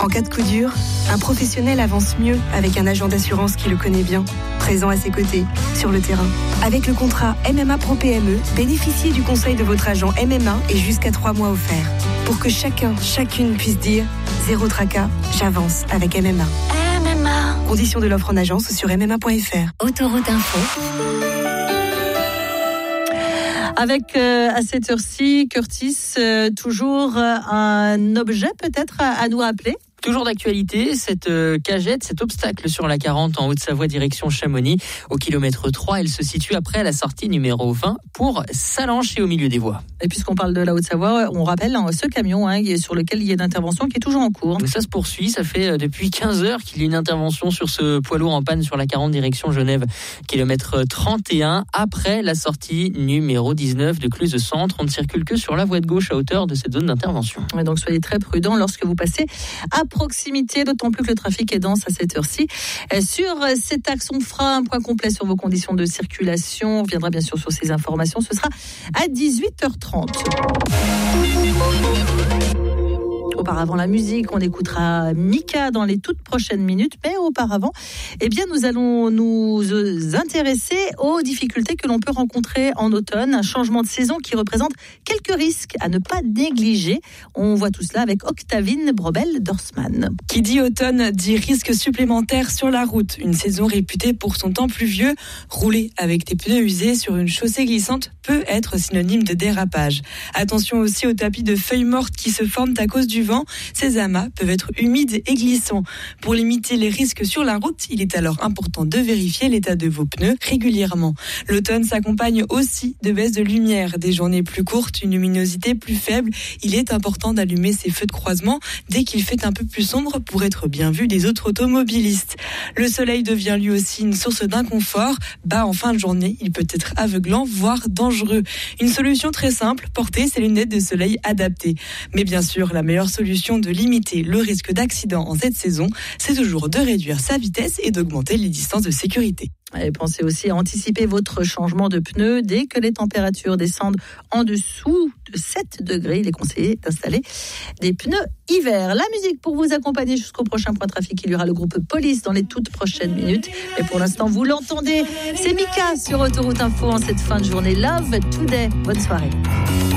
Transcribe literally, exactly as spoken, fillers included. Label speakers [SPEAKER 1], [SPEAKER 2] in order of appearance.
[SPEAKER 1] En cas de coup dur, un professionnel avance mieux avec un agent d'assurance qui le connaît bien, présent à ses côtés, sur le terrain. Avec le contrat M M A Pro P M E, bénéficiez du conseil de votre agent M M A et jusqu'à trois mois offerts. Pour que chacun, chacune puisse dire « Zéro tracas, j'avance avec M M A ». M M A. Conditions de l'offre en agence sur m m a point f r.
[SPEAKER 2] Autoroute Info.
[SPEAKER 3] Avec euh, à cette heure-ci, Curtis, euh, toujours euh, un objet peut-être à, à nous rappeler.
[SPEAKER 4] Toujours d'actualité, cette euh, cagette, cet obstacle sur la quarante en Haute-Savoie direction Chamonix. Au kilomètre trois, elle se situe après la sortie numéro vingt pour s'allancher au milieu des voies.
[SPEAKER 3] Et puisqu'on parle de la Haute-Savoie, on rappelle hein, ce camion hein, sur lequel il y a une intervention qui est toujours en cours.
[SPEAKER 4] Ça se poursuit, ça fait euh, depuis quinze heures qu'il y a une intervention sur ce poids lourd en panne sur la quarante direction Genève, kilomètre trente et un, après la sortie numéro dix-neuf de Cluse Centre. On ne circule que sur la voie de gauche à hauteur de cette zone d'intervention.
[SPEAKER 3] Et donc soyez très prudents lorsque vous passez à proximité, d'autant plus que le trafic est dense à cette heure-ci. Sur cet axe, on fera un point complet sur vos conditions de circulation. On reviendra bien sûr sur ces informations. Ce sera à dix-huit heures trente. Auparavant la musique, on écoutera Mika dans les toutes prochaines minutes, mais auparavant, eh bien, nous allons nous intéresser aux difficultés que l'on peut rencontrer en automne, un changement de saison qui représente quelques risques à ne pas négliger. On voit tout cela avec Octavine Brobel-Dorsman.
[SPEAKER 5] Qui dit automne dit risque supplémentaire sur la route. Une saison réputée pour son temps pluvieux, rouler avec des pneus usés sur une chaussée glissante peut être synonyme de dérapage. Attention aussi aux tapis de feuilles mortes qui se forment à cause du vent. Ces amas peuvent être humides et glissants. Pour limiter les risques sur la route, il est alors important de vérifier l'état de vos pneus régulièrement. L'automne s'accompagne aussi de baisse de lumière, des journées plus courtes, une luminosité plus faible. Il est important d'allumer ces feux de croisement dès qu'il fait un peu plus sombre pour être bien vu des autres automobilistes. Le soleil devient lui aussi une source d'inconfort. Bas en fin de journée, il peut être aveuglant, voire dangereux. Une solution très simple, porter ses lunettes de soleil adaptées. Mais bien sûr, la meilleure solution de limiter le risque d'accident en cette saison, c'est toujours de réduire sa vitesse et d'augmenter les distances de sécurité.
[SPEAKER 3] Et pensez aussi à anticiper votre changement de pneus. Dès que les températures descendent en dessous de sept degrés, il est conseillé d'installer des pneus hiver. La musique pour vous accompagner jusqu'au prochain point trafic. Il y aura le groupe Police dans les toutes prochaines minutes. Mais pour l'instant, vous l'entendez, c'est Mika sur Autoroute Info en cette fin de journée. Love Today. Bonne soirée.